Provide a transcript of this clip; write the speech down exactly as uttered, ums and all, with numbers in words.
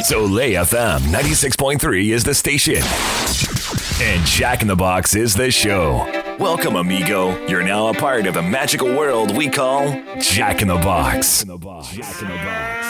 It's Olay F M ninety-six point three is the station. And Jack in the Box is the show. Welcome, amigo. You're now a part of the magical world we call Jack in the Box. Jack in the Box.